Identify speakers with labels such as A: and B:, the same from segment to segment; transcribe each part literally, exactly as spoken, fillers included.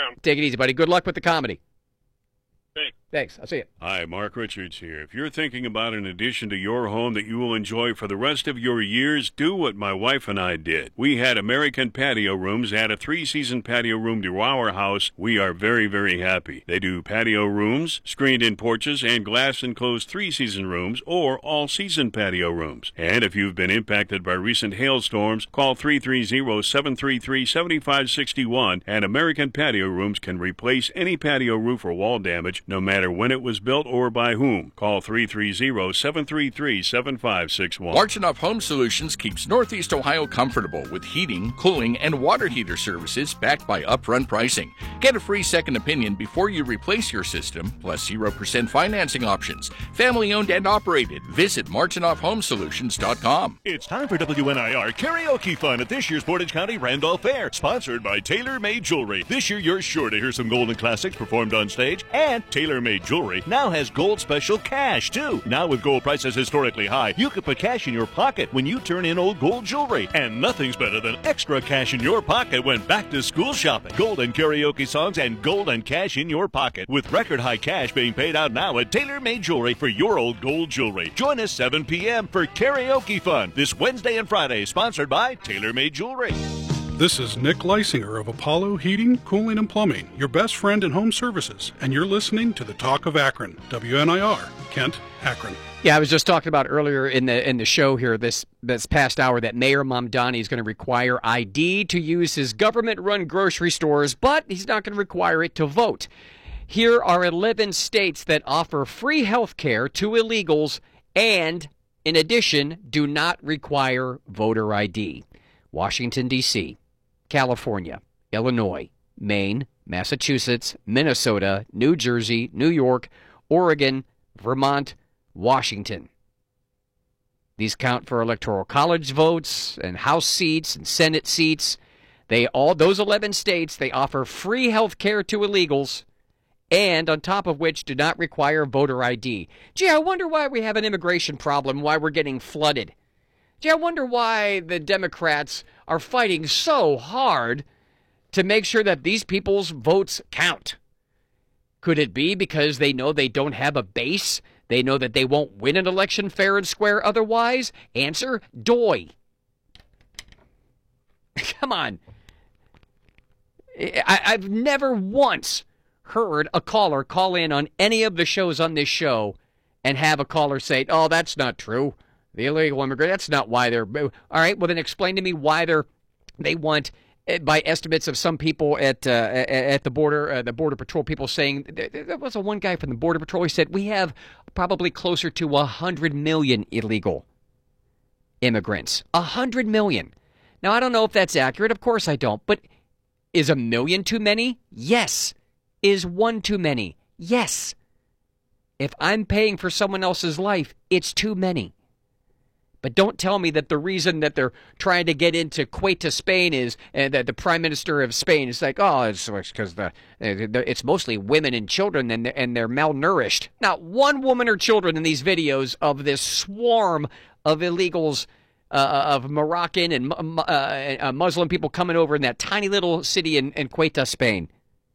A: around.
B: Take it easy, buddy. Good luck with the comedy.
A: Thanks.
B: Thanks. I'll see you.
C: Hi, Mark Richards here. If you're thinking about an addition to your home that you will enjoy for the rest of your years, do what my wife and I did. We had American Patio Rooms add a three-season patio room to our house. We are very, very happy. They do patio rooms, screened-in porches, and glass-enclosed three-season rooms or all-season patio rooms. And if you've been impacted by recent hailstorms, call three three zero, seven three three, seven five six one, and American Patio Rooms can replace any patio roof or wall damage, no matter when it was built or by whom. Call three three zero, seven three three, seven five six one.
D: Marchenoff Home Solutions keeps Northeast Ohio comfortable with heating, cooling, and water heater services backed by upfront pricing. Get a free second opinion before you replace your system, plus zero percent financing options. Family owned and operated. Visit Marchenoff Home Solutions dot com.
E: It's time for W N I R Karaoke Fun at this year's Portage County Randolph Fair, sponsored by Tailor Made Jewelry. This year, you're sure to hear some golden classics performed on stage, and Tailor Made Jewelry now has gold special cash, too. Now with gold prices historically high, you can put cash in your pocket when you turn in old gold jewelry. And nothing's better than extra cash in your pocket when back to school shopping. Golden karaoke songs and golden cash in your pocket, with record high cash being paid out now at Tailor Made Jewelry for your old gold jewelry. Join us seven p.m. for Karaoke Fun this Wednesday and Friday, sponsored by Tailor Made Jewelry.
F: This is Nick Leisinger of Apollo Heating, Cooling, and Plumbing, your best friend in home services, and you're listening to the Talk of Akron, W N I R, Kent, Akron.
B: Yeah, I was just talking about earlier in the in the show here this this past hour that Mayor Mamdani is going to require I D to use his government-run grocery stores, but he's not going to require it to vote. Here are eleven states that offer free health care to illegals and, in addition, do not require voter I D. Washington, D C, California, Illinois, Maine, Massachusetts, Minnesota, New Jersey, New York, Oregon, Vermont, Washington. These count for electoral college votes and House seats and Senate seats. They all those eleven states, they offer free health care to illegals, and on top of which do not require voter I D. Gee, I wonder why we have an immigration problem, why we're getting flooded. Gee, I wonder why the Democrats are fighting so hard to make sure that these people's votes count. Could it be because they know they don't have a base? They know that they won't win an election fair and square otherwise? Answer, doy. Come on. I, I've never once heard a caller call in on any of the shows on this show and have a caller say, oh, that's not true. The illegal immigrant, that's not why they're... All right, well, then explain to me why they're, they want, by estimates of some people at uh, at the border, uh, the Border Patrol people saying, there was a one guy from the Border Patrol, he said, we have probably closer to one hundred million illegal immigrants. one hundred million. Now, I don't know if that's accurate. Of course I don't. But is a million too many? Yes. Is one too many? Yes. If I'm paying for someone else's life, it's too many. But don't tell me that the reason that they're trying to get into Ceuta, Spain is uh, that the Prime Minister of Spain is like, oh, it's because the, the it's mostly women and children and they're, and they're malnourished. Not one woman or children in these videos of this swarm of illegals, uh, of Moroccan and uh, uh, Muslim people coming over in that tiny little city in, in Ceuta, Spain.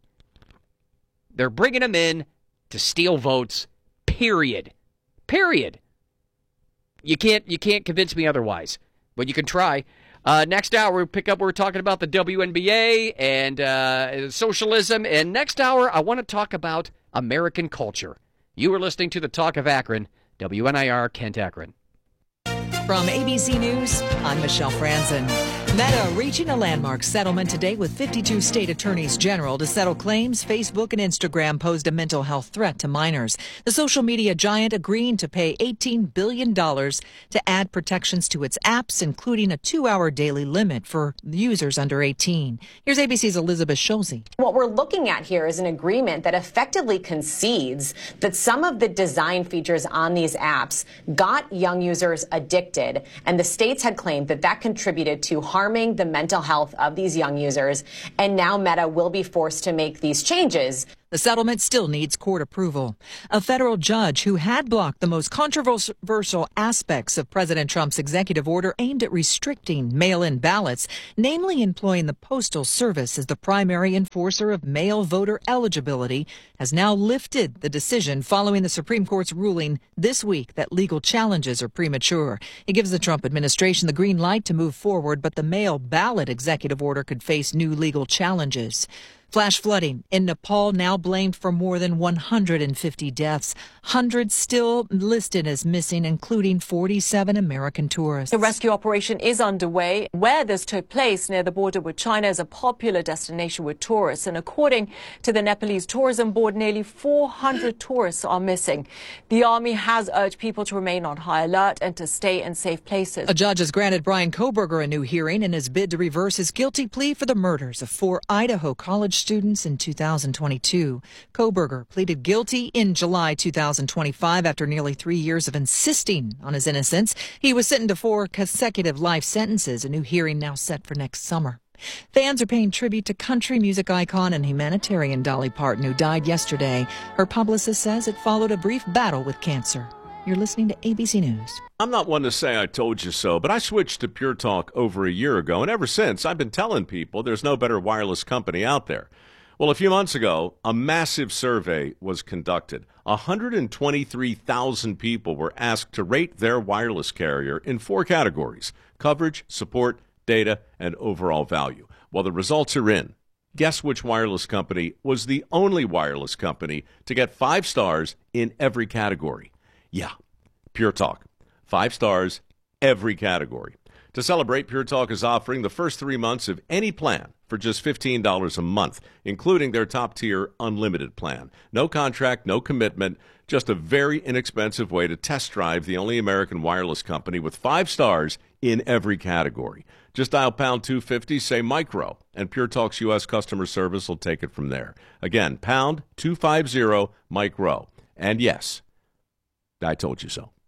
B: They're bringing them in to steal votes, period. Period. You can't you can't convince me otherwise, but you can try. Uh, next hour, we'll pick up, we're talking about the W N B A and uh, socialism. And next hour, I want to talk about American culture. You are listening to the Talk of Akron, W N I R, Kent, Akron.
G: From A B C News, I'm Michelle Franzen. Meta reaching a landmark settlement today with fifty-two state attorneys general to settle claims Facebook and Instagram posed a mental health threat to minors. The social media giant agreeing to pay eighteen billion dollars to add protections to its apps, including a two-hour daily limit for users under eighteen. Here's A B C's Elizabeth Schulze.
H: What we're looking at here is an agreement that effectively concedes that some of the design features on these apps got young users addicted, and the states had claimed that that contributed to harming the mental health of these young users, and now Meta will be forced to make these changes.
G: The settlement still needs court approval. A federal judge who had blocked the most controversial aspects of President Trump's executive order aimed at restricting mail-in ballots, namely employing the Postal Service as the primary enforcer of mail voter eligibility, has now lifted the decision following the Supreme Court's ruling this week that legal challenges are premature. It gives the Trump administration the green light to move forward, but the mail ballot executive order could face new legal challenges. Flash flooding in Nepal now blamed for more than one hundred fifty deaths. Hundreds still listed as missing, including forty-seven American tourists.
A: The rescue operation is underway. Where this took place, near the border with China, is a popular destination with tourists. And according to the Nepalese Tourism Board, nearly four hundred tourists are missing. The army has urged people to remain on high alert and to stay in safe places.
G: A judge has granted Bryan Kohberger a new hearing in his bid to reverse his guilty plea for the murders of four Idaho college students in two thousand twenty-two. Kohberger pleaded guilty in July two thousand twenty-five after nearly three years of insisting on his innocence. He was sentenced to four consecutive life sentences, a new hearing now set for next summer. Fans are paying tribute to country music icon and humanitarian Dolly Parton, who died yesterday. Her publicist says it followed a brief battle with cancer. You're listening to A B C News.
I: I'm not one to say I told you so, but I switched to Pure Talk over a year ago, and ever since I've been telling people there's no better wireless company out there. Well, a few months ago, a massive survey was conducted. one hundred twenty-three thousand people were asked to rate their wireless carrier in four categories: coverage, support, data, and overall value. Well, the results are in. Guess which wireless company was the only wireless company to get five stars in every category? Yeah, Pure Talk. Five stars, every category. To celebrate, Pure Talk is offering the first three months of any plan for just fifteen dollars a month, including their top-tier unlimited plan. No contract, no commitment, just a very inexpensive way to test drive the only American wireless company with five stars in every category. Just dial pound two fifty, say micro, and Pure Talk's U S customer service will take it from there. Again, pound two fifty, micro. And yes, I told you so.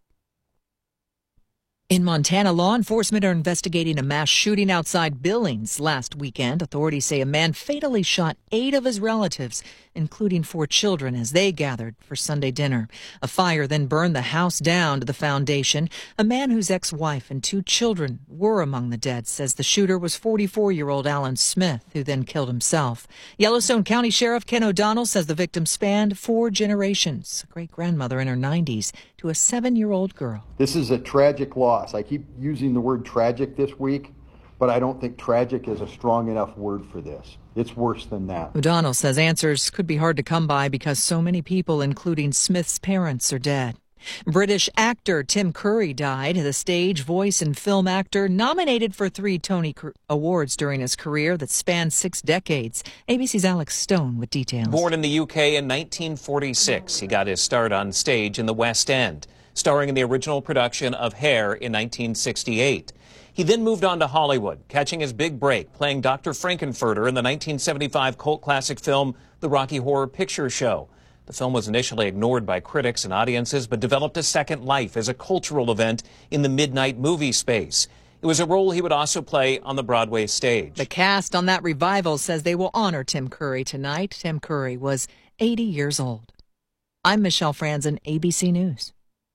G: In Montana, law enforcement are investigating a mass shooting outside Billings last weekend. Authorities say a man fatally shot eight of his relatives, including four children, as they gathered for Sunday dinner. A fire then burned the house down to the foundation. A man whose ex-wife and two children were among the dead says the shooter was forty-four-year-old Alan Smith, who then killed himself. Yellowstone County Sheriff Ken O'Donnell says the victim spanned four generations, a great-grandmother in her nineties to a seven-year-old girl.
J: This is a tragic loss. I keep using the word tragic this week, but I don't think tragic is a strong enough word for this. It's worse than that.
G: O'Donnell says answers could be hard to come by because so many people, including Smith's parents, are dead. British actor Tim Curry died. The stage, voice, and film actor nominated for three Tony Awards during his career that spanned six decades. A B C's Alex Stone with details.
K: Born in the U K in nineteen forty-six, he got his start on stage in the West End, starring in the original production of Hair in nineteen sixty-eight. He then moved on to Hollywood, catching his big break playing Doctor Frankenfurter in the nineteen seventy-five cult classic film The Rocky Horror Picture Show. The film was initially ignored by critics and audiences, but developed a second life as a cultural event in the midnight movie space. It was a role he would also play on the Broadway stage.
G: The cast on that revival says they will honor Tim Curry tonight. Tim Curry was eighty years old. I'm Michelle Franzen, A B C News.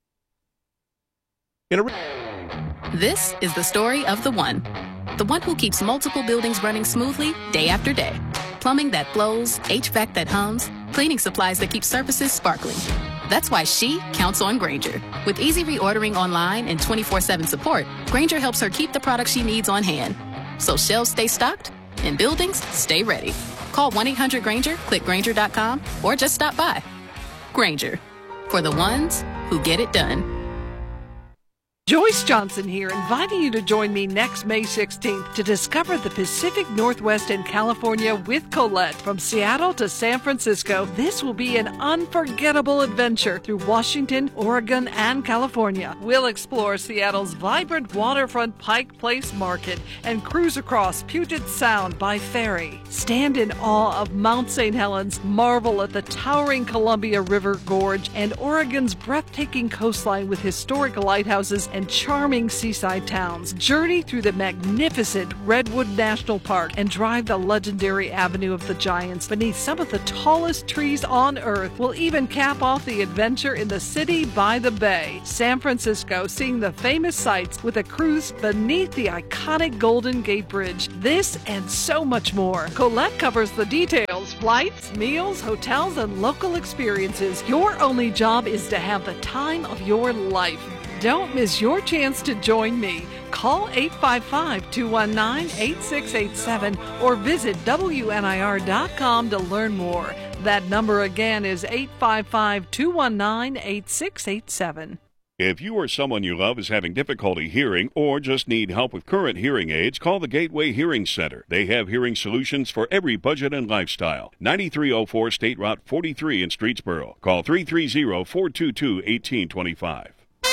L: This is the story of the one. The one who keeps multiple buildings running smoothly day after day. Plumbing that flows, H V A C that hums, cleaning supplies that keep surfaces sparkling. That's why she counts on Grainger. With easy reordering online and twenty-four seven support, Grainger helps her keep the products she needs on hand. So shelves stay stocked and buildings stay ready. Call one eight hundred Grainger, click Grainger dot com, or just stop by. Grainger, for the ones who get it done.
M: Joyce Johnson here, inviting you to join me next May sixteenth to discover the Pacific Northwest and California with Colette. From Seattle to San Francisco, this will be an unforgettable adventure through Washington, Oregon, and California. We'll explore Seattle's vibrant waterfront Pike Place Market and cruise across Puget Sound by ferry. Stand in awe of Mount Saint Helens, marvel at the towering Columbia River Gorge and Oregon's breathtaking coastline with historic lighthouses and charming seaside towns. Journey through the magnificent Redwood National Park and drive the legendary Avenue of the Giants beneath some of the tallest trees on Earth. We'll even cap off the adventure in the city by the bay, San Francisco, seeing the famous sights with a cruise beneath the iconic Golden Gate Bridge. This and so much more. Colette covers the details: flights, meals, hotels, and local experiences. Your only job is to have the time of your life. Don't miss your chance to join me. Call eight five five, two one nine, eight six eight seven or visit W N I R dot com to learn more. That number again is eight five five, two one nine, eight six eight seven.
C: If you or someone you love is having difficulty hearing or just need help with current hearing aids, call the Gateway Hearing Center. They have hearing solutions for every budget and lifestyle. ninety-three oh four State Route forty-three in Streetsboro. Call three three zero, four two two, one eight two five.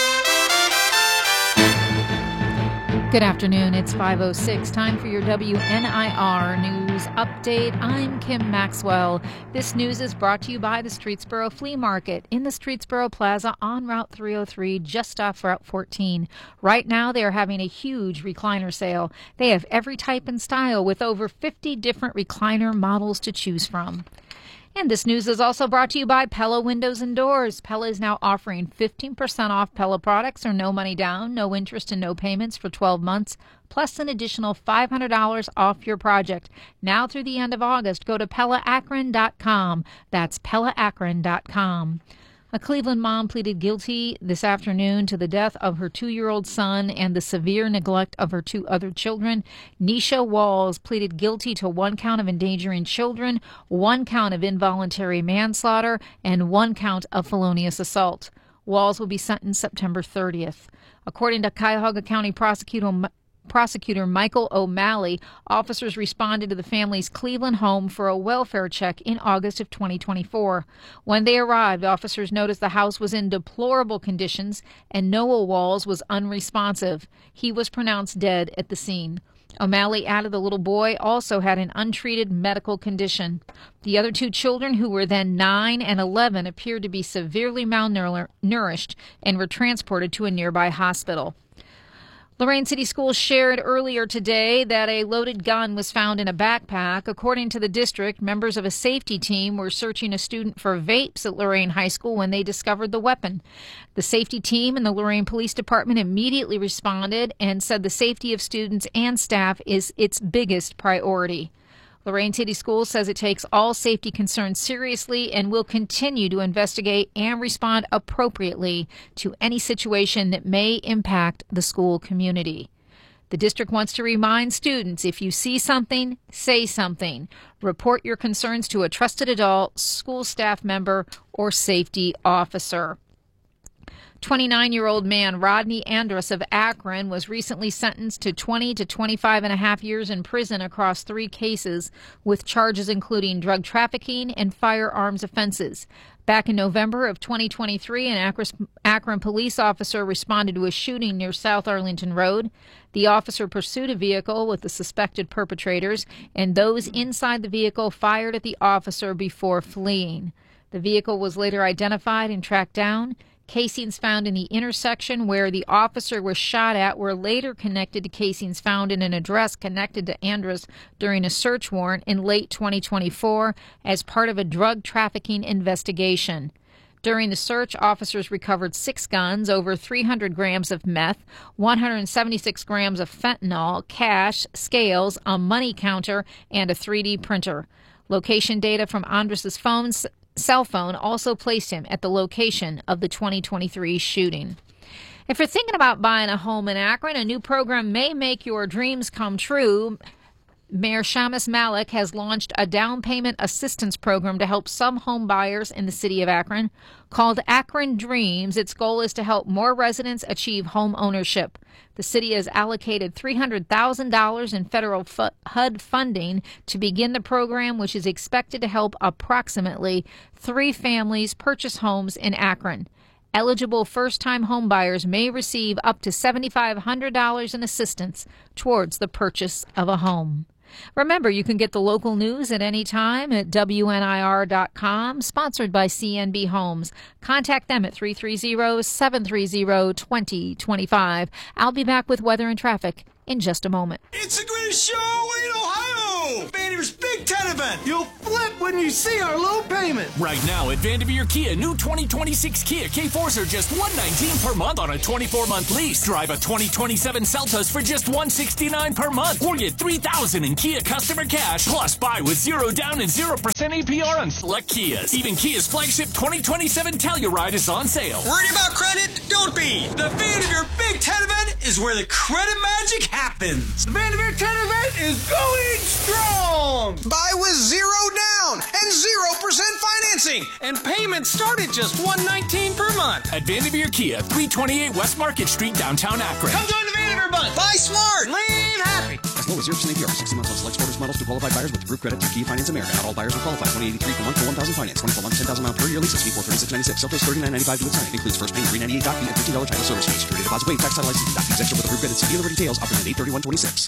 N: Good afternoon. It's five oh six. Time for your W N I R News Update. I'm Kim Maxwell. This news is brought to you by the Streetsboro Flea Market in the Streetsboro Plaza on Route three oh three, just off Route fourteen. Right now, they are having a huge recliner sale. They have every type and style with over fifty different recliner models to choose from. And this news is also brought to you by Pella Windows and Doors. Pella is now offering fifteen percent off Pella products or no money down, no interest and no payments for twelve months, plus an additional five hundred dollars off your project. Now through the end of August, go to Pella Akron dot com. That's Pella Akron dot com. A Cleveland mom pleaded guilty this afternoon to the death of her two-year-old son and the severe neglect of her two other children. Nisha Walls pleaded guilty to one count of endangering children, one count of involuntary manslaughter, and one count of felonious assault. Walls will be sentenced September thirtieth. According to Cuyahoga County Prosecutor Prosecutor Michael O'Malley, officers responded to the family's Cleveland home for a welfare check in August of twenty twenty-four. When they arrived, officers noticed the house was in deplorable conditions and Noah Walls was unresponsive. He was pronounced dead at the scene. O'Malley added the little boy also had an untreated medical condition. The other two children, who were then nine and eleven, appeared to be severely malnourished and were transported to a nearby hospital. Lorain City Schools shared earlier today that a loaded gun was found in a backpack. According to the district, members of a safety team were searching a student for vapes at Lorain High School when they discovered the weapon. The safety team and the Lorain Police Department immediately responded and said the safety of students and staff is its biggest priority. Lorain City Schools says it takes all safety concerns seriously and will continue to investigate and respond appropriately to any situation that may impact the school community. The district wants to remind students, if you see something, say something. Report your concerns to a trusted adult, school staff member, or safety officer. twenty-nine-year-old man Rodney Andrus of Akron was recently sentenced to twenty to twenty-five and a half years in prison across three cases, with charges including drug trafficking and firearms offenses. Back in November of twenty twenty-three, an Akron police officer responded to a shooting near South Arlington Road. The officer pursued a vehicle with the suspected perpetrators, and those inside the vehicle fired at the officer before fleeing. The vehicle was later identified and tracked down. Casings found in the intersection where the officer was shot at were later connected to casings found in an address connected to Andrus during a search warrant in late twenty twenty-four as part of a drug trafficking investigation. During the search, officers recovered six guns, over three hundred grams of meth, one hundred seventy-six grams of fentanyl, cash, scales, a money counter, and a three D printer. Location data from Andrus's phones cell phone also placed him at the location of the twenty twenty-three shooting. If you're thinking about buying a home in Akron, a new program may make your dreams come true. Mayor Shamus Malik has launched a down payment assistance program to help some home buyers in the city of Akron. Called Akron Dreams, its goal is to help more residents achieve home ownership. The city has allocated three hundred thousand dollars in federal H U D funding to begin the program, which is expected to help approximately three families purchase homes in Akron. Eligible first-time homebuyers may receive up to seven thousand five hundred dollars in assistance towards the purchase of a home. Remember, you can get the local news at any time at W N I R dot com, sponsored by C N B Homes. Contact them at three three zero, seven three zero, two zero two five. I'll be back with weather and traffic in just a moment.
O: It's the greatest show in Ohio! Vanderveer's Big Ten event! You'll flip when you see our low payment!
P: Right now at Vanderveer Kia, new twenty twenty-six Kia K fours are just one hundred nineteen dollars per month on a twenty-four month lease. Drive a twenty twenty-seven Seltos for just one hundred sixty-nine dollars per month. Or get three thousand dollars in Kia customer cash. Plus, buy with zero down and zero percent A P R on select Kias. Even Kia's flagship twenty twenty-seven Telluride is on sale.
O: Worried about credit? Don't be! The Vanderveer Big Ten event is where the credit magic happens. The Vanderveer ten event is going strong! Buy with zero down and zero percent financing. And payments start at just one hundred nineteen dollars per month.
P: At Vanderveer Kia, three twenty-eight West Market Street, downtown Akron.
O: Come join the Vanderveer bunch. Buy smart. Lean happy.
Q: As low as zero percent A P R for sixty months on select Sportage models to qualified buyers with approved credit through Kia Finance America. Not all buyers will qualify. twenty eighty-three per month for one thousand finance. twenty-four months, ten thousand mile per year leases. Fee for thirty-six ninety-six. Seltos thirty-nine ninety-five to sign. Includes first payment three ninety-eight doc fee and fifteen dollars title service fee. Security deposit waived. Tax title license. Doc fees extra with approved credit. See dealer details. Offered at eight thirty-one twenty-six.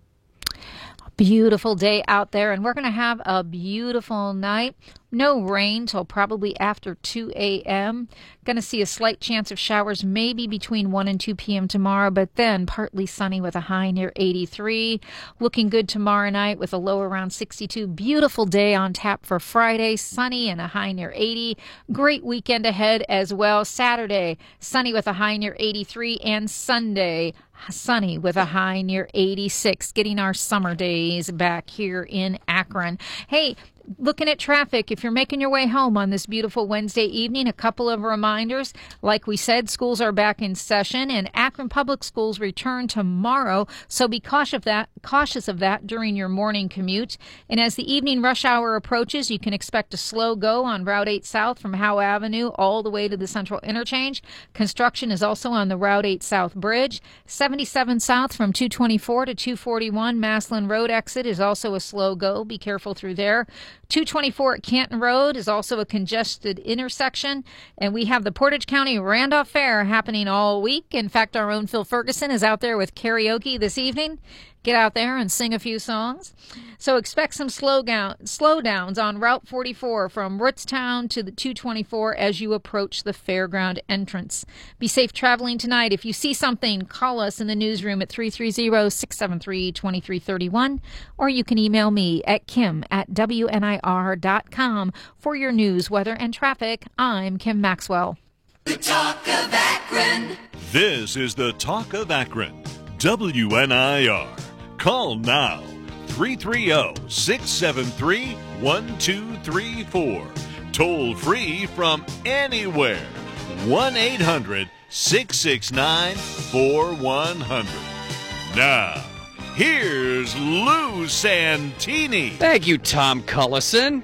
N: Beautiful day out there, and we're going to have a beautiful night. No rain till probably after two a.m. Going to see a slight chance of showers maybe between one and two p.m. tomorrow, but then partly sunny with a high near eighty-three. Looking good tomorrow night with a low around sixty-two. Beautiful day on tap for Friday, sunny and a high near eighty. Great weekend ahead as well. Saturday, sunny with a high near eighty-three, and Sunday, sunny with a high near eighty-six, getting our summer days back here in Akron. Hey, looking at traffic, if you're making your way home on this beautiful Wednesday evening, a couple of reminders. Like we said, schools are back in session, and Akron Public Schools return tomorrow, so be cautious of that, cautious of that during your morning commute. And as the evening rush hour approaches, you can expect a slow go on Route eight South from Howe Avenue all the way to the Central Interchange. Construction is also on the Route eight South Bridge. seventy-seven South from two twenty-four to two forty-one Maslin Road exit is also a slow go. Be careful through there. two twenty-four at Canton Road is also a congested intersection, and we have the Portage County Randolph Fair happening all week. In fact, our own Phil Ferguson is out there with karaoke this evening. Get out there and sing a few songs. So expect some slow down, slowdowns on Route forty-four from Rootstown to the two twenty-four as you approach the fairground entrance. Be safe traveling tonight. If you see something, call us in the newsroom at three three zero, six seven three, two three three one, or you can email me at kim at W N I R dot com for your news, weather, and traffic. I'm Kim Maxwell.
R: The Talk of Akron.
E: This is the Talk of Akron. W N I R. Call now. three three zero, six seven three, one two three four. Toll free from anywhere. one eight hundred, six six nine, four one zero zero. Now, here's Lou Santini.
B: Thank you, Tom Cullison.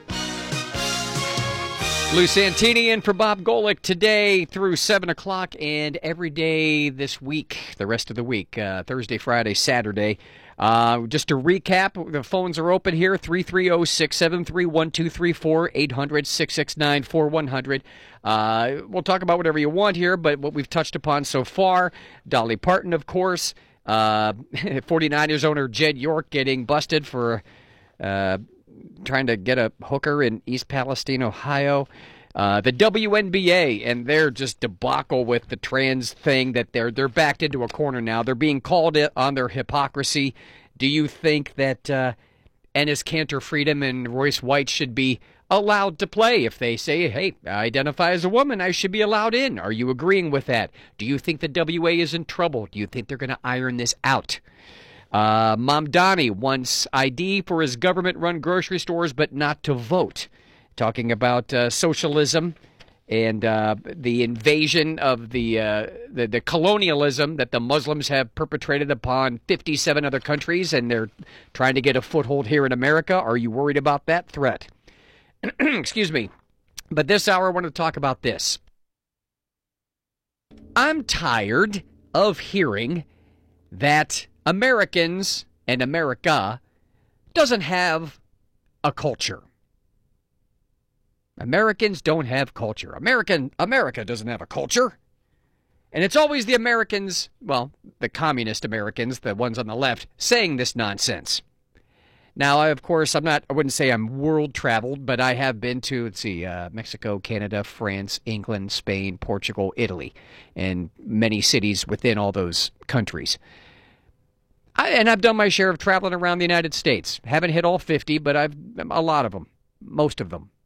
B: Lou Santini in for Bob Golick today through seven o'clock and every day this week, the rest of the week, uh, Thursday, Friday, Saturday. Uh, just to recap, the phones are open here, three three zero, six seven three, one two three four, eight hundred, six six nine, four one zero zero. Uh, we'll talk about whatever you want here, but what we've touched upon so far, Dolly Parton, of course, uh, forty-niners owner Jed York getting busted for uh, trying to get a hooker in East Palestine, Ohio. Uh, the W N B A and their just debacle with the trans thing, that they're they're backed into a corner now. They're being called on their hypocrisy. Do you think that uh, Enes Kanter Freedom and Royce White should be allowed to play? If they say, hey, I identify as a woman, I should be allowed in. Are you agreeing with that? Do you think the W A is in trouble? Do you think they're going to iron this out? Uh, Mamdani wants I D for his government-run grocery stores, but not to vote. Talking about uh, socialism and uh, the invasion of the, uh, the the colonialism that the Muslims have perpetrated upon fifty-seven other countries, and they're trying to get a foothold here in America. Are you worried about that threat? Excuse me. But this hour, I want to talk about this. I'm tired of hearing that Americans and America doesn't have a culture. Americans don't have culture. American America doesn't have a culture. And it's always the Americans, well, the communist Americans, the ones on the left, saying this nonsense. Now, I, of course, I'm not, I wouldn't say I'm world traveled, but I have been to, let's see, uh, Mexico, Canada, France, England, Spain, Portugal, Italy, and many cities within all those countries. I, and I've done my share of traveling around the United States. Haven't hit all fifty, but I've a lot of them, most of them.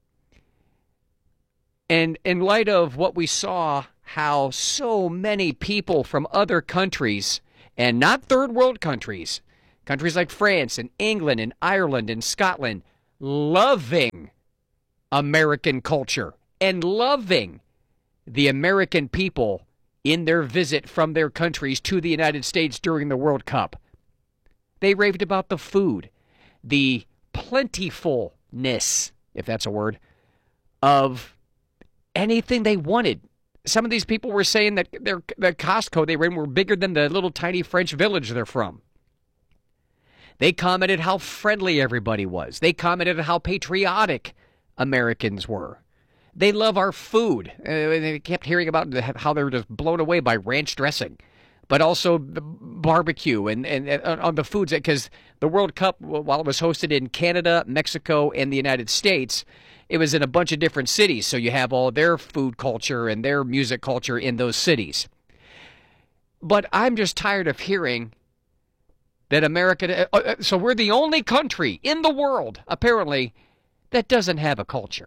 B: And in light of what we saw, how so many people from other countries, and not third world countries, countries like France and England and Ireland and Scotland, loving American culture and loving the American people in their visit from their countries to the United States during the World Cup. They raved about the food, the plentifulness, if that's a word, of anything they wanted. Some of these people were saying that their the Costco they were in were bigger than the little tiny French village they're from. They commented how friendly everybody was. They commented how patriotic Americans were. They love our food. Uh, they kept hearing about how they were just blown away by ranch dressing, but also the barbecue and, and, and on the foods. Because the World Cup, while it was hosted in Canada, Mexico, and the United States, it was in a bunch of different cities. So you have all their food culture and their music culture in those cities. But I'm just tired of hearing that America, uh, so we're the only country in the world, apparently, that doesn't have a culture.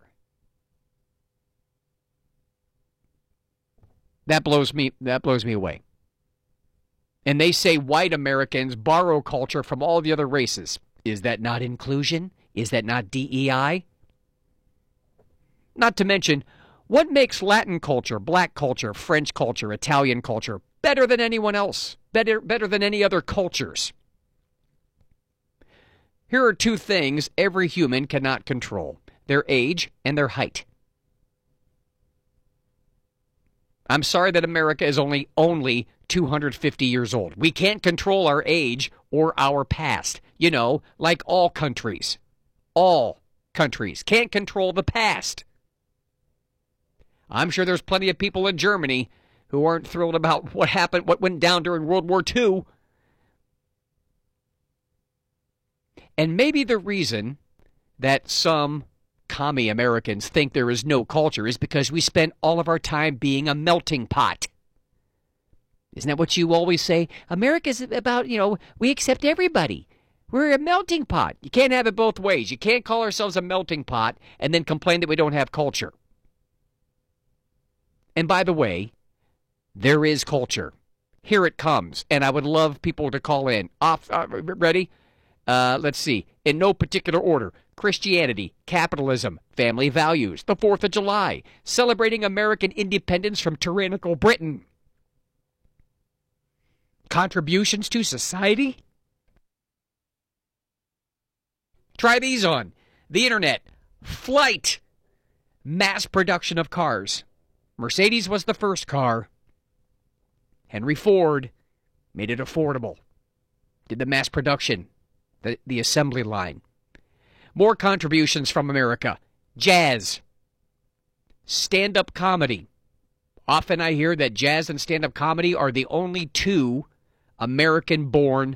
B: That blows me, that blows me away. And they say white Americans borrow culture from all the other races. Is that not inclusion? Is that not D E I? Not to mention, what makes Latin culture, black culture, French culture, Italian culture better than anyone else? Better, better than any other cultures? Here are two things every human cannot control: their age and their height. I'm sorry that America is only only two hundred fifty years old. We can't control our age or our past. You know, like all countries. All countries can't control the past. I'm sure there's plenty of people in Germany who aren't thrilled about what happened, what went down during World War Two. And maybe the reason that some commie Americans think there is no culture is because we spend all of our time being a melting pot. Isn't that what you always say? America's about, you know, we accept everybody. We're a melting pot. You can't have it both ways. You can't call ourselves a melting pot and then complain that we don't have culture. And by the way, there is culture. Here it comes. And I would love people to call in. Off, uh, ready? Uh, let's see. In no particular order: Christianity, capitalism, family values, the fourth of July, celebrating American independence from tyrannical Britain, contributions to society. Try these on. The internet, flight, mass production of cars. Mercedes was the first car. Henry Ford made it affordable. Did the mass production. The, the assembly line. More contributions from America. Jazz. Stand-up comedy. Often I hear that jazz and stand-up comedy are the only two American-born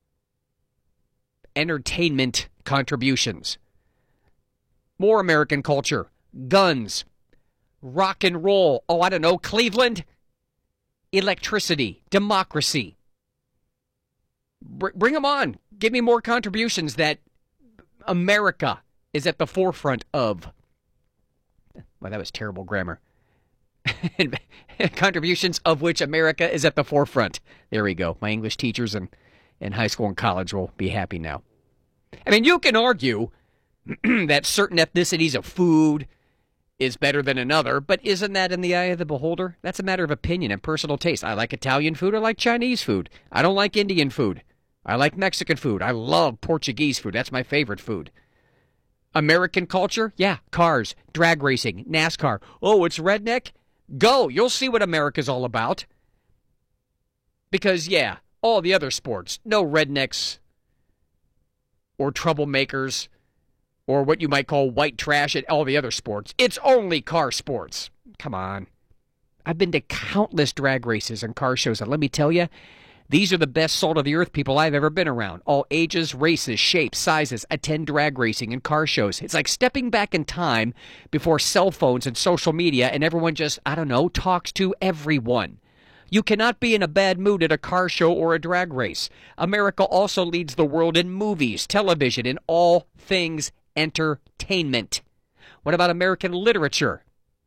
B: entertainment contributions. More American culture. Guns. Rock and roll. Oh, I don't know. Cleveland. Electricity. Democracy. Br- bring them on. Give me more contributions that America is at the forefront of. Well, that was terrible grammar. Contributions of which America is at the forefront. There we go. My English teachers in, in high school and college will be happy now. I mean, you can argue that certain ethnicities of food is better than another, but isn't that in the eye of the beholder? That's a matter of opinion and personal taste. I like Italian food. I like Chinese food. I don't like Indian food. I like Mexican food. I love Portuguese food. That's my favorite food. American culture? Yeah, cars, drag racing, NASCAR. Oh, it's redneck? Go. You'll see what America's all about. Because, yeah, all the other sports, no rednecks or troublemakers or what you might call white trash at all the other sports. It's only car sports. Come on. I've been to countless drag races and car shows, and let me tell you, These are the best salt of the earth people I've ever been around. All ages, races, shapes, sizes attend drag racing and car shows. It's like stepping back in time before cell phones and social media and everyone just, I don't know, talks to everyone. You cannot be in a bad mood at a car show or a drag race. America also leads the world in movies, television, and all things entertainment. What about American literature?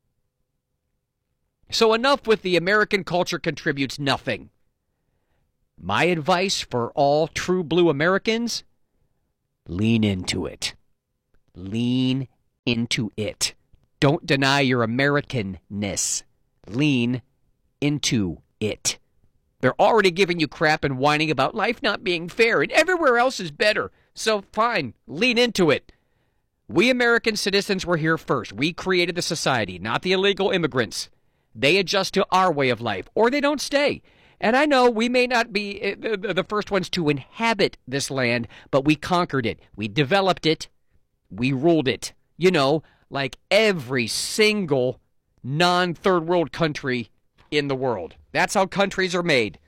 B: So enough with the American culture contributes nothing. My advice for all true blue Americans, lean into it. Lean into it. Don't deny your Americanness. Lean into it. They're already giving you crap and whining about life not being fair and everywhere else is better. So fine, lean into it. We American citizens were here first. We created the society, not the illegal immigrants. They adjust to our way of life, or they don't stay. And I know we may not be the first ones to inhabit this land, but we conquered it. We developed it. We ruled it. You know, like every single non-third world country in the world. That's how countries are made.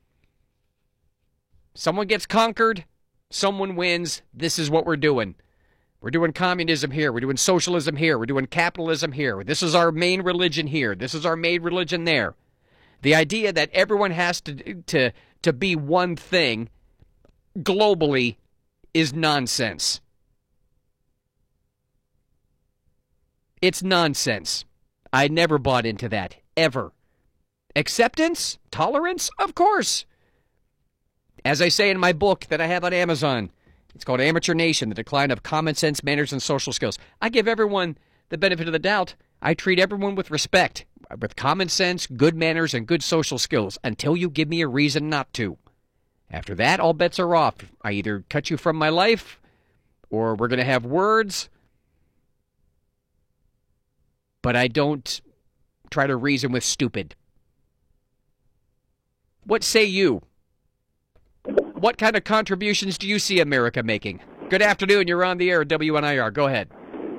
B: Someone gets conquered, someone wins. This is what we're doing. We're doing communism here. We're doing socialism here. We're doing capitalism here. This is our main religion here. This is our main religion there. The idea that everyone has to to to be one thing globally is nonsense. It's nonsense. I never bought into that, ever. Acceptance? Tolerance? Of course. As I say in my book that I have on Amazon, it's called Amateur Nation, The Decline of Common Sense, Manners, and Social Skills. I give everyone the benefit of the doubt. I treat everyone with respect, with common sense, good manners, and good social skills, until you give me a reason not to. After that, all bets are off. I either cut you from my life, or we're going to have words, but I don't try to reason with stupid. What say you? What kind of contributions do you see America making? Good afternoon. You're on the air at W N I R. Go ahead.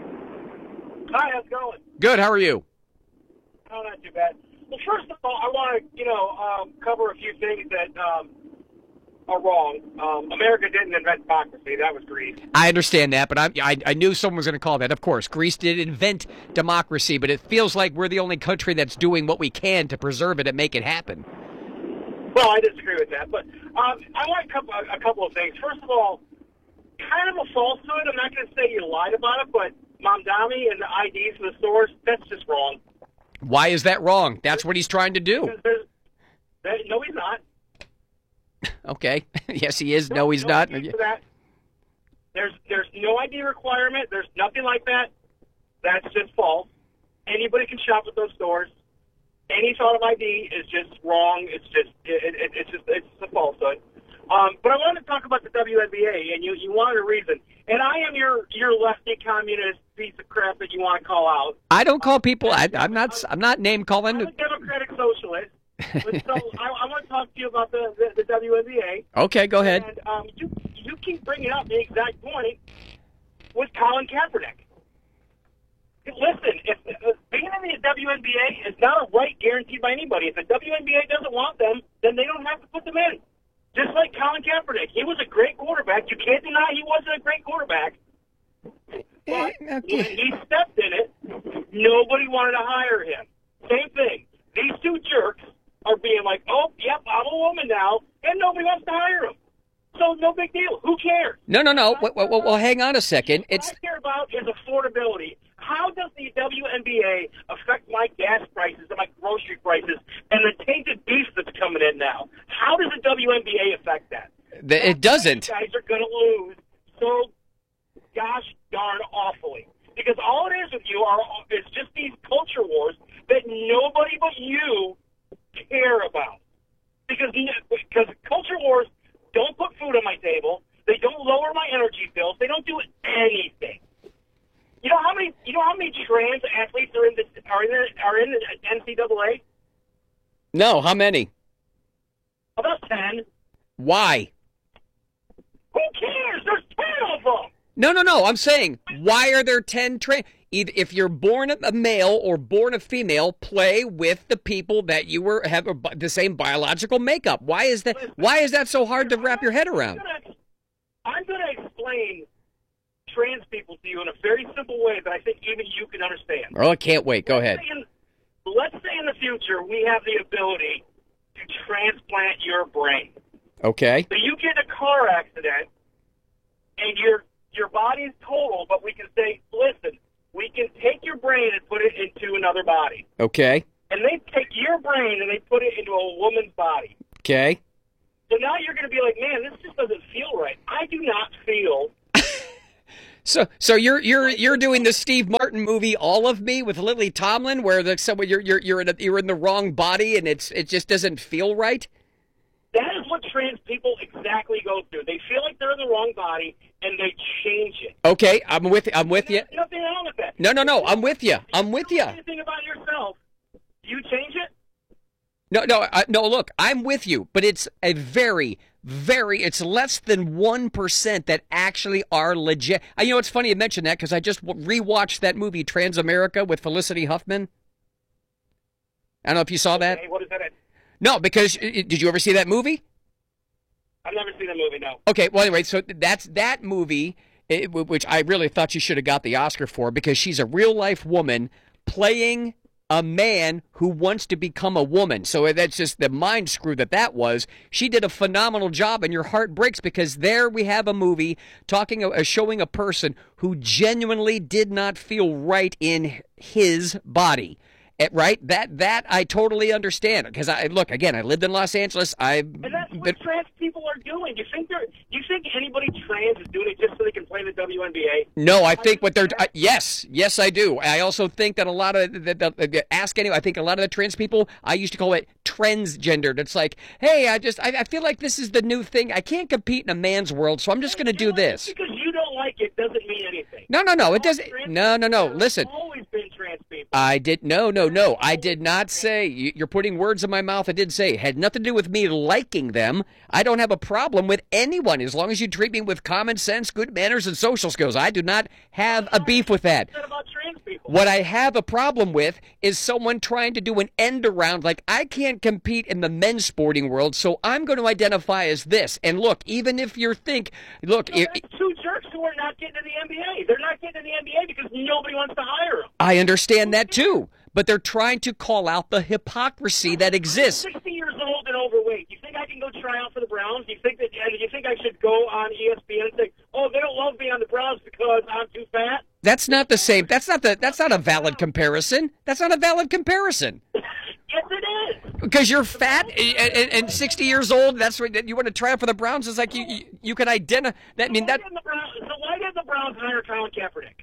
S: Hi, how's it going?
B: Good. How are you?
S: Oh, not too bad. Well, first of all, I want to, you know, um, cover a few things that um, are wrong. Um, America didn't invent democracy. That was Greece.
B: I understand that, but I, I, I knew someone was going to call that. Of course, Greece did invent democracy, but it feels like we're the only country that's doing what we can to preserve it and make it happen.
S: Well, I disagree with that, but um, I want a couple, a couple of things. First of all, kind of a falsehood. I'm not going to say you lied about it, but Mamdani and the I Ds for the stores, that's just wrong.
B: Why is that wrong? That's what he's trying to do.
S: That, no, he's not.
B: Okay. Yes, he is.
S: No,
B: no he's
S: no
B: not.
S: For that. There's, there's no I D requirement. There's nothing like that. That's just false. Anybody can shop at those stores. Any thought of I D is just wrong. It's just it, it, it's just it's just a falsehood. Um, but I wanted to talk about the W N B A, and you you wanted a reason. And I am your your lefty communist piece of crap that you want to call out.
B: I don't call people. I, I'm not. I'm not name calling.
S: I'm a democratic socialist. But so I, I want to talk to you about the, the, the W N B A.
B: Okay, go ahead.
S: And um, you you keep bringing up the exact point with Colin Kaepernick. Listen, if uh, being in the W N B A is not a right guaranteed by anybody. If the W N B A doesn't want them, then they don't have to put them in. Just like Colin Kaepernick. He was a great quarterback. You can't deny he wasn't a great quarterback. But when he stepped in it, nobody wanted to hire him. Same thing. These two jerks are being like, oh, yep, I'm a woman now, and nobody wants to hire him. So no big deal. Who cares?
B: No, no, no. Well, well, well hang on a second.
S: What
B: It's
S: I care about is affordability. How does the W N B A affect my gas prices and my grocery prices and the tainted beef that's coming in now? How does the W N B A affect that?
B: the, it doesn't.
S: You guys are going to lose so gosh darn awfully. Because all it is with you are is just these culture wars that nobody but you care about. Because, because culture wars don't put food on my table. They don't lower my energy bills. They don't do anything. You know how many? You know how many trans athletes are in the are in the, are in the N C double A?
B: No, how many?
S: About ten.
B: Why?
S: Who cares? There's ten of them.
B: No, no, no. I'm saying, why are there ten trans? either if you're born a male or born a female, play with the people that you were have the same biological makeup. Why is that? Why is that so hard to wrap your head around?
S: I'm going to explain trans people to you in a very simple way that I think even you can understand.
B: Oh, I can't wait. Go ahead.
S: Let's say in, let's say in the future we have the ability to transplant your brain.
B: Okay.
S: So you get in a car accident and your your body is total, but we can say, listen, we can take your brain and put it into another body.
B: Okay.
S: And they take your brain and they put it into a woman's body.
B: Okay.
S: So now you're going to be like, man, this just doesn't feel right. I do not feel.
B: So, so you're you're you're doing the Steve Martin movie "All of Me" with Lily Tomlin, where the someone you're you're you're in a, you're in the wrong body and it's it just doesn't feel right.
S: That is what trans people exactly go through. They feel like they're in the wrong body and they change it.
B: Okay, I'm with I'm with you.
S: Nothing wrong with that.
B: No, no, no, I'm with you. I'm with you.
S: Anything about yourself? You change it?
B: No, no, I, no. Look, I'm with you, but it's a very, very. It's less than one percent that actually are legit. Uh, you know, it's funny you mentioned that because I just rewatched that movie Transamerica with Felicity Huffman. I don't know if you saw that.
S: Hey, what is that?
B: No, because did you ever see that movie?
S: I've never seen that movie. No.
B: Okay. Well, anyway, so that's that movie, it, which I really thought she should have got the Oscar for because she's a real life woman playing a man who wants to become a woman. So that's just the mind screw that that was. She did a phenomenal job, and your heart breaks because there we have a movie talking, uh, showing a person who genuinely did not feel right in his body. It, right? That that I totally understand because I look again. I lived in Los Angeles. I've
S: and that's what
B: been,
S: trans people are doing. You think they're? You think anybody trans is doing it just so they can play the W N B A?
B: No, I think what they're uh, yes, yes, I do. I also think that a lot of the, the, the ask anyway. I think a lot of the trans people. I used to call it transgendered. It's like, hey, I just I, I feel like this is the new thing. I can't compete in a man's world, so I'm just going to do this.
S: Because you don't like it doesn't mean anything.
B: No, no, no. It doesn't. No, no, no. Listen.
S: Always been trans people.
B: I did no, no, no. I did not say. You're putting words in my mouth. I did say it had nothing to do with me liking them. I don't have a problem with anyone as long as you treat me with common sense, good manners, and social skills. I do not have a beef with that. What I have a problem with is someone trying to do an end around, like I can't compete in the men's sporting world, so I'm going to identify as this. And look, even if you think, look,
S: No,
B: if,
S: that's two jerks who are not getting to the N B A. They're not getting to the N B A because nobody wants to hire them.
B: I understand that too, but they're trying to call out the hypocrisy that exists.
S: I'm sixty years old and overweight. You think I can go try out for the Browns? You think that? And you think I should go on E S P N and say, "Oh, they don't love me on the Browns because I'm too fat"?
B: That's not the same. That's not the. That's not a valid comparison. That's not a valid comparison.
S: Yes, it is.
B: Because you're fat and, and, and sixty years old. That's what you want to try out for the Browns. It's like you you, you can identify. That I mean that.
S: Why didn't the Browns, so why did the Browns hire Colin Kaepernick?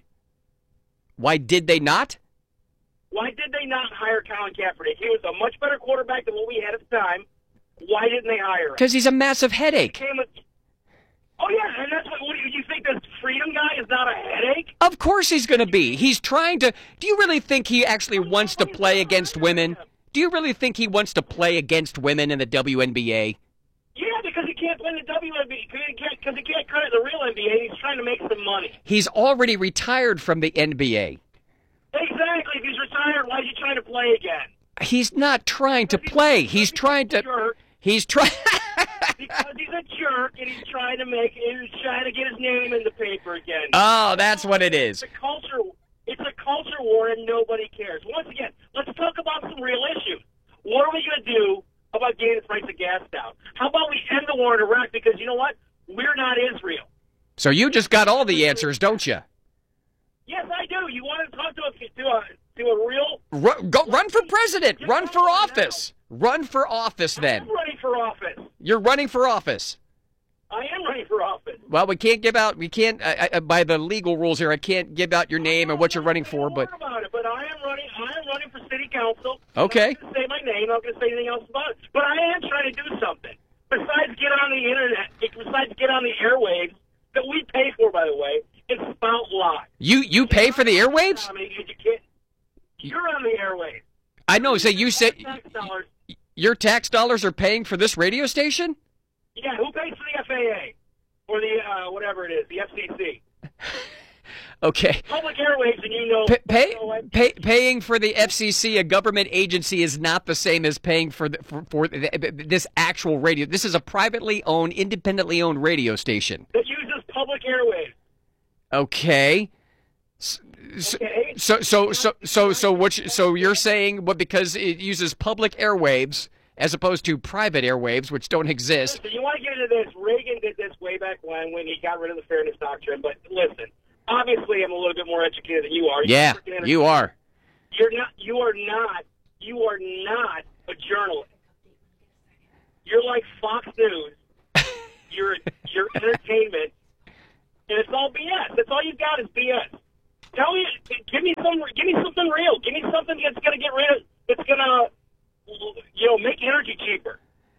B: Why did they not?
S: Why did they not hire Colin Kaepernick? He was a much better quarterback than what we had at the time. Why didn't they hire him?
B: Because he's a massive headache.
S: He became a, oh yeah, and that's what. What do you, you think? This freedom guy is not a headache?
B: Of course he's going to be. He's trying to. Do you really think he actually wants to play against women? Do you really think he wants to play against women in the W N B A?
S: Yeah, because he can't play in the W N B A because he can't, because he can't cut it in the real N B A. He's trying to make some money.
B: He's already retired from the N B A.
S: Exactly. If he's retired, why is he trying to play again?
B: He's not trying to play. He's trying to. He's trying.
S: Because he's a jerk and he's trying to make. He's trying to get his name in the paper again.
B: Oh, that's what it is.
S: It's a culture. It's a culture war, and nobody cares. Once again, let's talk about some real issues. What are we going to do about getting the price of gas down? How about we end the war in Iraq? Because you know what? We're not Israel.
B: So you just got all the answers, don't you?
S: Yes, I do. You want to talk to a to a to a real
B: Run, go, run for president. Run for office. Run for office. Then
S: I'm running for office.
B: You're running for office.
S: I am running for office.
B: Well, we can't give out. We can't I, I, by the legal rules here. I can't give out your name and what you're running for. But
S: about it. But I am running. I am running for city council.
B: Okay.
S: I'm not going to say my name. I'm not going to say anything else about it. But I am trying to do something besides get on the internet. Besides get on the airwaves that we pay for, by the way, and spout lies.
B: You you pay for the airwaves?
S: I mean, you can't. You're on the airwaves.
B: I know. So you said
S: Tax dollars.
B: your tax dollars are paying for this radio station?
S: Yeah, who pays for the F A A or the uh, whatever it is, the F C C?
B: Okay.
S: Public airwaves, and you you know,
B: pay, pay,
S: you know what?
B: pay, paying for the F C C, a government agency, is not the same as paying for the, for, for the, this actual radio. This is a privately owned, independently owned radio station
S: that uses public airwaves.
B: Okay. So,
S: Okay.
B: so, so, so, so, so, what? You, so you're saying, what? Because it uses public airwaves as opposed to private airwaves, which don't exist.
S: Listen, you want to get into this? Reagan did this way back when, when he got rid of the fairness doctrine. But listen, obviously, I'm a little bit more educated than you are.
B: Yeah,
S: You're
B: you are.
S: You're not. You are not. You are not a journalist. You're like Fox News. You're you're entertainment, and it's all B S. That's all you've got is B S. Tell me, give me some, give me something real. Give me something that's going to get rid of, that's going to, you know, make energy cheaper.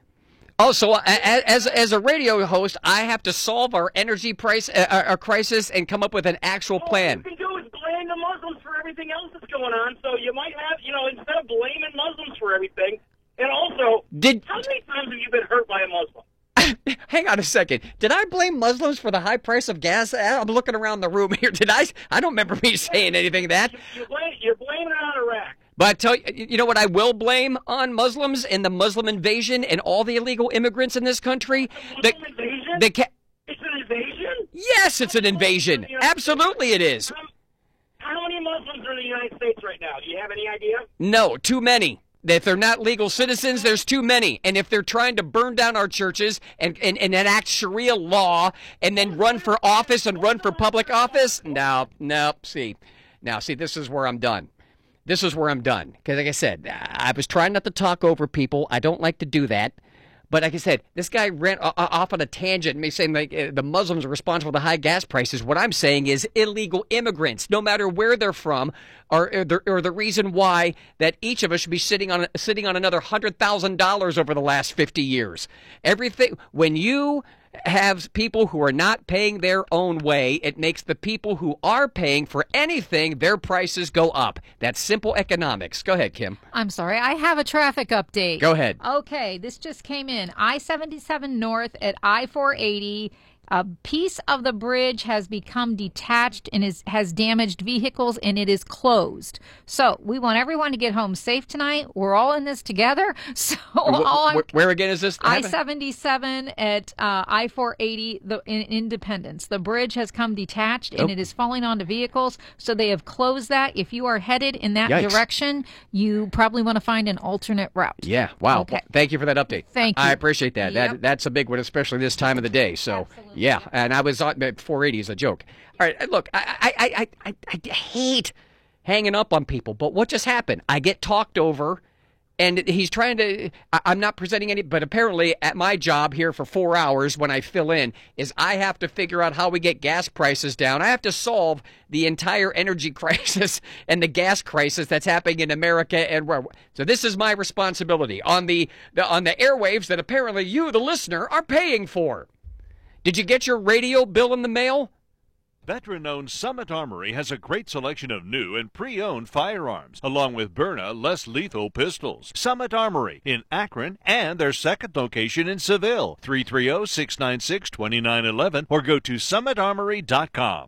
B: Oh, so as as a radio host, I have to solve our energy price, uh, our crisis, and come up with an actual
S: All
B: plan.
S: you can do is blame the Muslims for everything else that's going on. So you might have, you know, instead of blaming Muslims for everything, and also,
B: Did,
S: how many times have you been hurt by a Muslim?
B: Hang on a second. Did I blame Muslims for the high price of gas? I'm looking around the room here. Did I? I don't remember me saying anything of that.
S: You're, blame, you're blaming it on Iraq.
B: But I tell you, you know what I will blame on Muslims and the Muslim invasion and all the illegal immigrants in this country?
S: The
B: the,
S: Muslim invasion?
B: the ca-
S: It's an invasion?
B: yes, it's an invasion. Absolutely it is.
S: How, how many Muslims are in the United States right now? Do you have any idea?
B: No, too many. If they're not legal citizens, there's too many. And if they're trying to burn down our churches and, and, and enact Sharia law and then run for office and run for public office, no, no, see. Now, see, this is where I'm done. This is where I'm done. Because, like I said, I was trying not to talk over people. I don't like to do that. But like I said, this guy ran off on a tangent, me saying like the Muslims are responsible for the high gas prices. What I'm saying is illegal immigrants, no matter where they're from, are the, are the reason why that each of us should be sitting on sitting on another hundred thousand dollars over the last fifty years. Everything when you have people who are not paying their own way, it makes the people who are paying for anything, their prices go up. That's simple economics. Go ahead, Kim.
N: I'm sorry. I have a traffic update.
B: Go ahead.
N: Okay, this just came in. I seventy-seven north at I four eighty. A piece of the bridge has become detached and is has damaged vehicles, and it is closed. So we want everyone to get home safe tonight. We're all in this together. So all
B: where, where again is this?
N: I seventy-seven at uh, I four eighty, the in Independence. The bridge has come detached, and
B: Nope.
N: it is falling onto vehicles. So they have closed that. If you are headed in that
B: Yikes.
N: direction, you probably want to find an alternate route.
B: Yeah. Wow.
N: Okay.
B: Thank you for that update.
N: Thank
B: I
N: you.
B: appreciate that.
N: Yep.
B: That that's a big one, especially this time of the day. So yeah, and I was on four eighty is a joke. All right, look, I I, I I I hate hanging up on people, but what just happened? I get talked over. And he's trying to, I- I'm not presenting any, but apparently at my job here for four hours when I fill in is I have to figure out how we get gas prices down. I have to solve the entire energy crisis and the gas crisis that's happening in America. And where, so this is my responsibility on the, the on the airwaves that apparently you, the listener, are paying for. Did you get your radio bill in the mail?
E: Veteran-owned Summit Armory has a great selection of new and pre-owned firearms, along with Byrna less lethal pistols. Summit Armory in Akron and their second location in Seville, three three zero, six nine six, two nine one one, or go to summit armory dot com.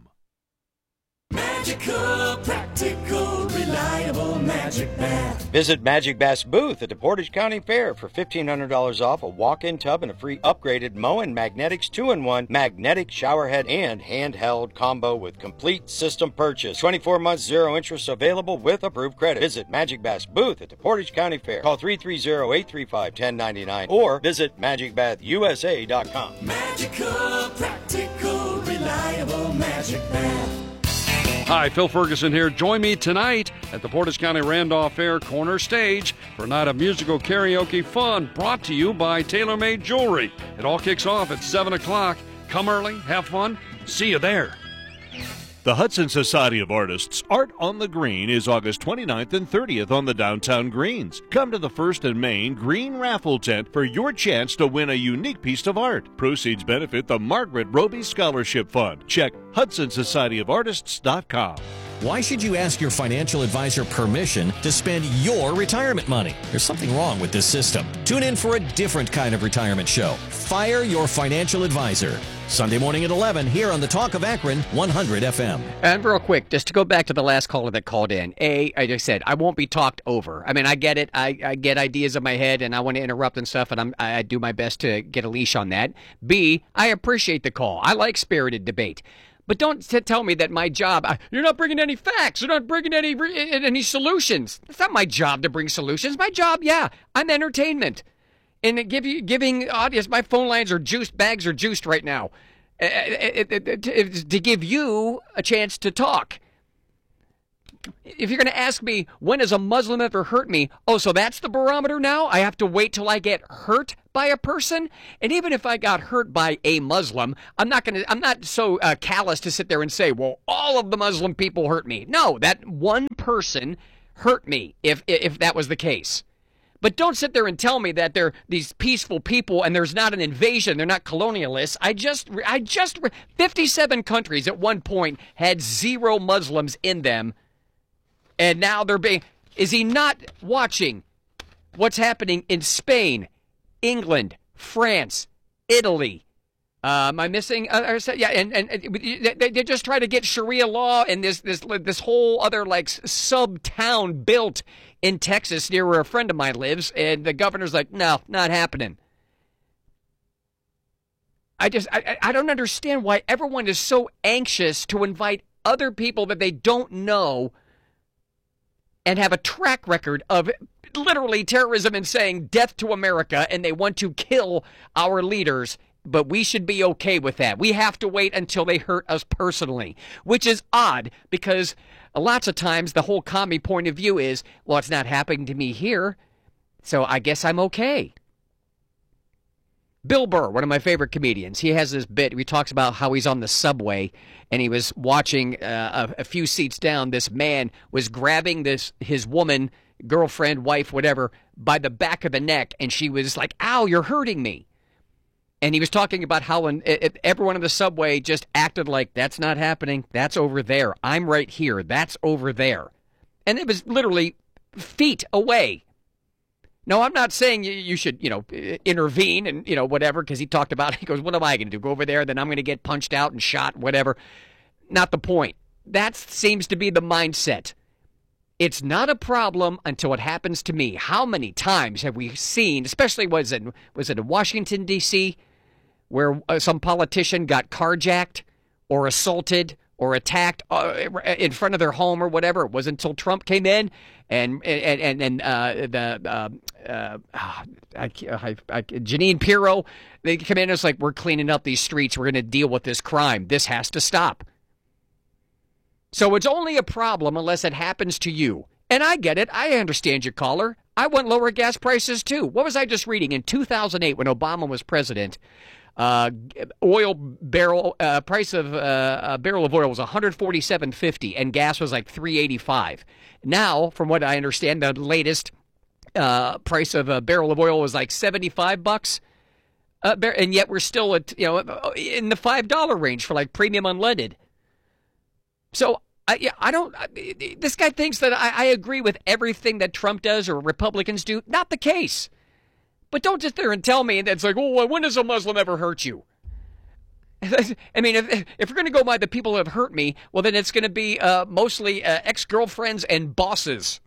O: Magical, practical, reliable Magic Bath.
T: Visit Magic Bath's booth at the Portage County Fair for fifteen hundred dollars off a walk-in tub and a free upgraded Moen Magnetics two in one magnetic showerhead and handheld combo with complete system purchase. twenty-four months zero interest available with approved credit. Visit Magic Bath's booth at the Portage County Fair. Call three three zero, eight three five, one zero nine nine or visit magic bath u s a dot com.
O: Magical, practical, reliable Magic Bath.
F: Hi, Phil Ferguson here. Join me tonight at the Portage County Randolph Fair Corner Stage for a night of musical karaoke fun brought to you by TaylorMade Jewelry. It all kicks off at seven o'clock. Come early, have fun. See you there.
E: The Hudson Society of Artists Art on the Green is August twenty-ninth and thirtieth on the downtown greens. Come to the First and Main Green Raffle Tent for your chance to win a unique piece of art. Proceeds benefit the Margaret Roby Scholarship Fund. Check hudson society of artists dot com.
U: Why should you ask your financial advisor permission to spend your retirement money? There's something wrong with this system. Tune in for a different kind of retirement show. Fire Your Financial Advisor. Sunday morning at eleven here on the Talk of Akron, one hundred F M.
B: And real quick, just to go back to the last caller that called in. A, I just said, I won't be talked over. I mean, I get it. I, I get ideas in my head, and I want to interrupt and stuff, and I'm, I do my best to get a leash on that. B, I appreciate the call. I like spirited debate. But don't t- tell me that my job, I, you're not bringing any facts. You're not bringing any any solutions. It's not my job to bring solutions. My job, yeah, I'm entertainment. And give you, giving audience, my phone lines are juiced, bags are juiced right now, uh, to give you a chance to talk. If you're going to ask me, when has a Muslim ever hurt me? Oh, so that's the barometer now? I have to wait till I get hurt by a person? And even if I got hurt by a Muslim, I'm not going to, I'm not so uh, callous to sit there and say, well, all of the Muslim people hurt me. No, that one person hurt me if if that was the case. But don't sit there and tell me that they're these peaceful people and there's not an invasion. They're not colonialists. I just, I just, fifty-seven countries at one point had zero Muslims in them. And now they're being, is he not watching what's happening in Spain, England, France, Italy? Uh, am I missing? Uh, yeah, and, and, and they, they just try to get Sharia law and this this this whole other like sub town built in Texas near where a friend of mine lives, and the governor's like, no, not happening. I just I, I don't understand why everyone is so anxious to invite other people that they don't know and have a track record of literally terrorism and saying death to America, and they want to kill our leaders. But we should be okay with that. We have to wait until they hurt us personally, which is odd because lots of times the whole commie point of view is, well, it's not happening to me here, so I guess I'm okay. Bill Burr, one of my favorite comedians, he has this bit. He talks about how he's on the subway and he was watching uh, a, a few seats down. This man was grabbing this his woman, girlfriend, wife, whatever, by the back of the neck, and she was like, ow, you're hurting me. And he was talking about how an, it, everyone in the subway just acted like, that's not happening. That's over there. I'm right here. That's over there. And it was literally feet away. No, I'm not saying you, you should, you know, intervene and, you know, whatever, because he talked about it. He goes, what am I going to do? Go over there, then I'm going to get punched out and shot, whatever. Not the point. That seems to be the mindset. It's not a problem until it happens to me. How many times have we seen, especially was it, was it in Washington, D C, where uh, some politician got carjacked or assaulted or attacked uh, in front of their home or whatever? It wasn't until Trump came in and and and, and uh, the uh, uh, I, I, I, Jeanine Pirro, they come in and it's like, we're cleaning up these streets. We're going to deal with this crime. This has to stop. So it's only a problem unless it happens to you. And I get it. I understand you, caller. I want lower gas prices, too. What was I just reading? In two thousand eight, when Obama was president, uh, oil barrel uh, price of uh, a barrel of oil was one hundred forty-seven fifty, and gas was like three eighty-five. Now, from what I understand, the latest uh, price of a barrel of oil was like seventy-five bucks. Uh, and yet we're still at, you know, in the five dollar range for like premium unleaded. So I, I don't. This guy thinks that I, I agree with everything that Trump does or Republicans do. Not the case. But don't sit there and tell me that it's like, oh, when does a Muslim ever hurt you? I mean, if if we're going to go by the people who have hurt me, well, then it's going to be uh, mostly uh, ex-girlfriends and bosses.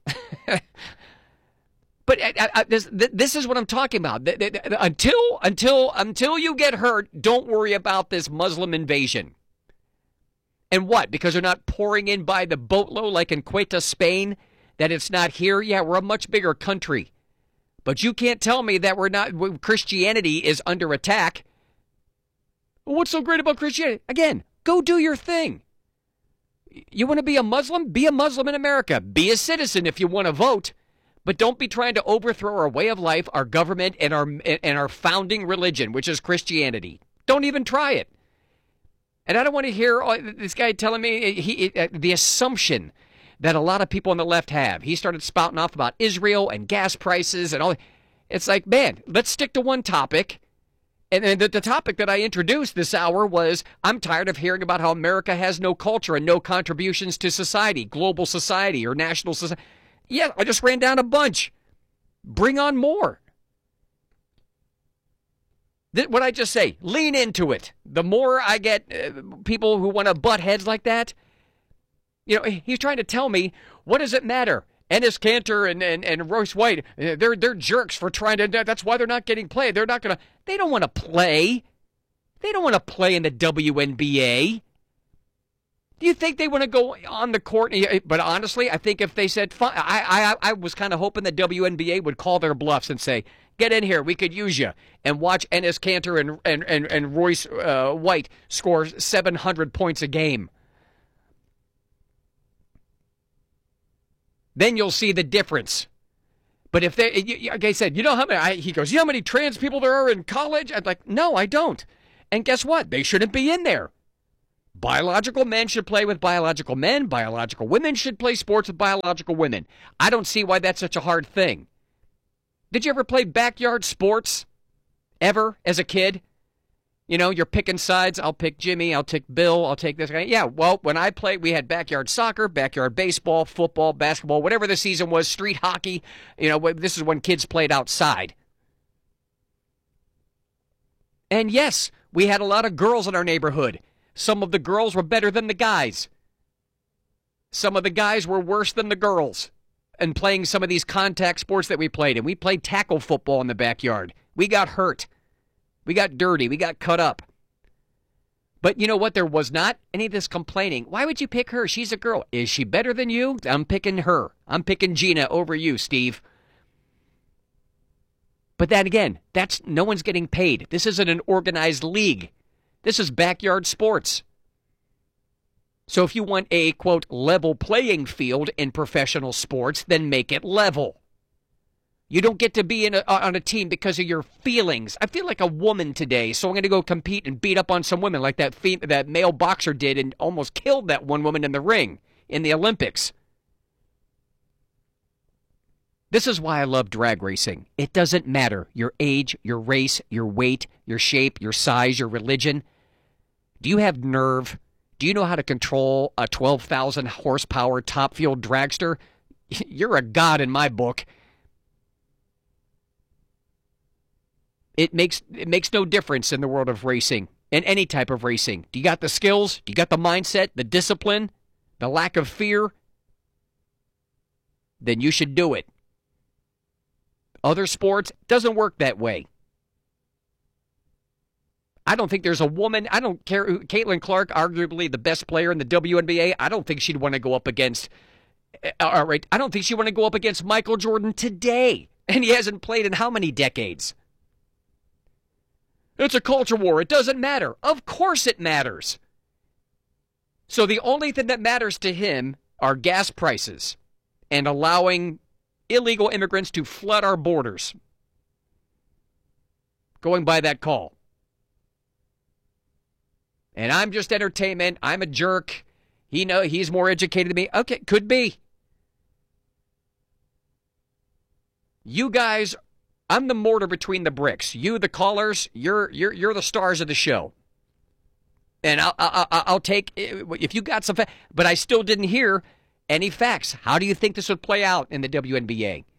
B: But I, I, this, this is what I'm talking about. Until until until you get hurt, don't worry about this Muslim invasion. And what? Because they're not pouring in by the boatload like in Ceuta, Spain, that it's not here? Yeah, we're a much bigger country. But you can't tell me that we're not, Christianity is under attack. Well, what's so great about Christianity? Again, go do your thing. You want to be a Muslim? Be a Muslim in America. Be a citizen if you want to vote. But don't be trying to overthrow our way of life, our government, and our and our founding religion, which is Christianity. Don't even try it. And I don't want to hear this guy telling me he, uh, the assumption that a lot of people on the left have. He started spouting off about Israel and gas prices and all. It's like, man, let's stick to one topic. And the, the topic that I introduced this hour was, I'm tired of hearing about how America has no culture and no contributions to society, global society or national society. Yeah, I just ran down a bunch. Bring on more. Th- what I just say, lean into it. The more I get uh, people who want to butt heads like that, you know, he's trying to tell me, what does it matter? Enes Kanter and, and, and Royce White, uh, they're they're jerks for trying to, that's why they're not getting played. They're not going to, they don't want to play. They don't want to play in the W N B A. Do you think they want to go on the court? But honestly, I think if they said, fine, I, I, I was kind of hoping the W N B A would call their bluffs and say, get in here, we could use you, and watch Enes Kanter and, and, and, and Royce uh, White score seven hundred points a game. Then you'll see the difference. But if they, like I said, you know how many, I, he goes, you know how many trans people there are in college? I'm like, no, I don't. And guess what? They shouldn't be in there. Biological men should play with biological men. Biological women should play sports with biological women. I don't see why that's such a hard thing. Did you ever play backyard sports? Ever? As a kid? You know, you're picking sides. I'll pick Jimmy. I'll take Bill. I'll take this guy. Yeah, well, when I played, we had backyard soccer, backyard baseball, football, basketball, whatever the season was, street hockey. You know, this is when kids played outside. And yes, we had a lot of girls in our neighborhood. Some of the girls were better than the guys. Some of the guys were worse than the girls. And playing some of these contact sports that we played. And we played tackle football in the backyard. We got hurt. We got dirty. We got cut up. But you know what? There was not any of this complaining. Why would you pick her? She's a girl. Is she better than you? I'm picking her. I'm picking Gina over you, Steve. But then again, that's no one's getting paid. This isn't an organized league. This is backyard sports. So if you want a, quote, level playing field in professional sports, then make it level. You don't get to be in a, on a team because of your feelings. I feel like a woman today, so I'm going to go compete and beat up on some women like that fe- that male boxer did and almost killed that one woman in the ring in the Olympics. This is why I love drag racing. It doesn't matter your age, your race, your weight, your shape, your size, your religion. Do you have nerve? Do you know how to control a twelve thousand horsepower top fuel dragster? You're a god in my book. It makes it makes no difference in the world of racing, in any type of racing. Do you got the skills? Do you got the mindset, the discipline, the lack of fear? Then you should do it. Other sports, doesn't work that way. I don't think there's a woman, I don't care, Caitlin Clark, arguably the best player in the W N B A, I don't think she'd want to go up against, all right, I don't think she'd want to go up against Michael Jordan today. And he hasn't played in how many decades? It's a culture war. It doesn't matter. Of course it matters. So the only thing that matters to him are gas prices and allowing illegal immigrants to flood our borders. Going by that call. And I'm just entertainment. I'm a jerk. He know he's more educated than me. Okay, could be. You guys, I'm the mortar between the bricks. You, the callers, you're you're you're the stars of the show. And I'll I'll, I'll take if you got some, fa- but I still didn't hear any facts. How do you think this would play out in the W N B A?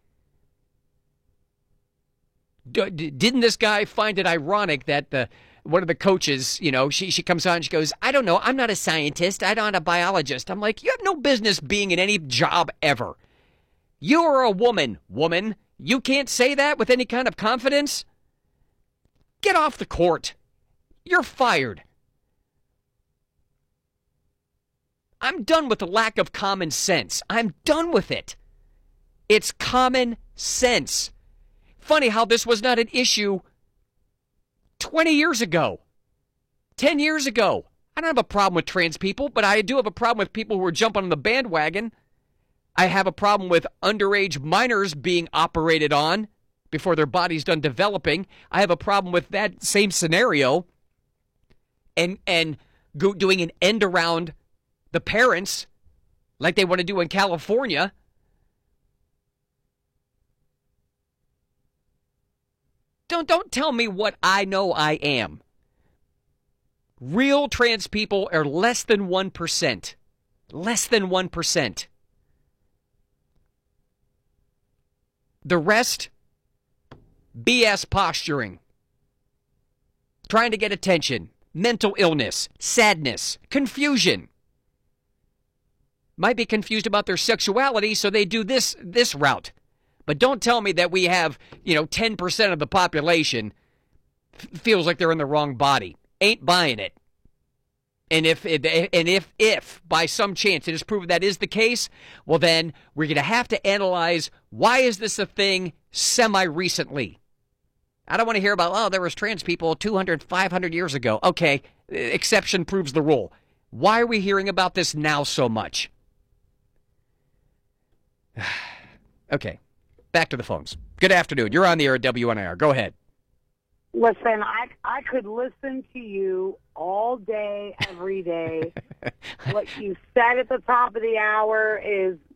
B: D- didn't this guy find it ironic that the one of the coaches, you know, she she comes on and she goes, I don't know, I'm not a scientist, I'm not a biologist. I'm like, you have no business being in any job ever. You are a woman, woman. You can't say that with any kind of confidence? Get off the court. You're fired. I'm done with the lack of common sense. I'm done with it. It's common sense. Funny how this was not an issue twenty years ago, ten years ago. I don't have a problem with trans people, but I do have a problem with people who are jumping on the bandwagon. I have a problem with underage minors being operated on before their body's done developing. I have a problem with that same scenario and and go, doing an end around the parents like they want to do in California. Don't don't tell me what I know I am. Real trans people are less than one percent. Less than one percent. The rest, B S posturing. trying to get attention, mental illness, sadness, confusion. Might be confused about their sexuality, so they do this this route. But don't tell me that we have, you know, ten percent of the population f- feels like they're in the wrong body. Ain't buying it. And if and if if by some chance it is proven that is the case, well then we're going to have to analyze why is this a thing semi-recently. I don't want to hear about, oh, there was trans people two hundred, five hundred years ago. Okay, exception proves the rule. Why are we hearing about this now so much? Okay, back to the phones. Good afternoon. You're on the air at W N I R. Go ahead.
D: Listen, I, I could listen to you all day, every day. What you said at the top of the hour is